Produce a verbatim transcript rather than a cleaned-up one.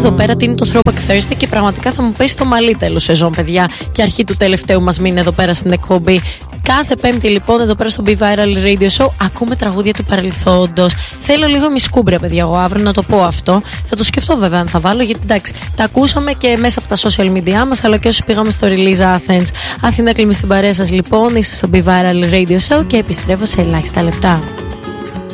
εδώ πέρα τι είναι το Throwback Thursday και πραγματικά θα μου πέσει το μαλλί τέλος σεζόν, παιδιά, και αρχή του τελευταίου μας μήνα εδώ πέρα στην εκπομπή. Κάθε Πέμπτη λοιπόν εδώ πέρα στο Be Viral Radio Show ακούμε τραγούδια του παρελθόντος. Θέλω λίγο μισκούμπρια, παιδιά, εγώ αύριο να το πω αυτό. Θα το σκεφτώ βέβαια αν θα βάλω, γιατί εντάξει, τα ακούσαμε και μέσα από τα social media μας, αλλά και όσοι πήγαμε στο Release Athens. Αθήνα κλείνει στην παρέα σας λοιπόν, είστε στο Be Viral Radio Show και επιστρέφω σε ελάχιστα λεπτά.